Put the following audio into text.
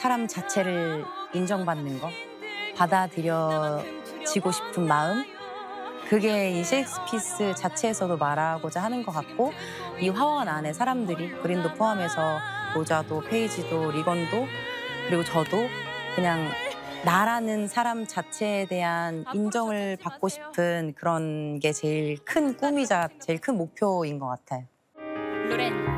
사람 자체를 인정받는 거, 받아들여지고 싶은 마음, 그게 이 셰익스피스 자체에서도 말하고자 하는 것 같고, 이 화원 안에 사람들이, 그린도 포함해서 로자도 페이지도 리건도 그리고 저도 그냥 나라는 사람 자체에 대한 인정을 받고 싶은 그런 게 제일 큰 꿈이자 제일 큰 목표인 것 같아요. 로렌.